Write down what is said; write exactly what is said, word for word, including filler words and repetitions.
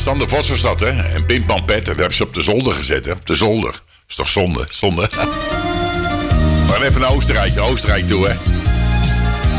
Sander Vos was dat, hè. En Pimpman Pet, dat hebben ze op de zolder gezet, hè. Op de zolder. Dat is toch zonde, zonde. We gaan even naar Oostenrijk, Oostenrijk toe, hè.